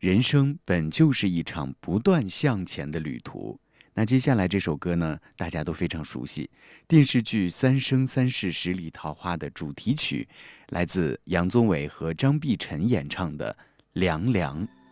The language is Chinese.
人生本就是一场不断向前的旅途。那接下来这首歌呢，大家都非常熟悉，电视剧《三生三世十里桃花》的主题曲，来自杨宗纬和张碧晨演唱的《凉凉》。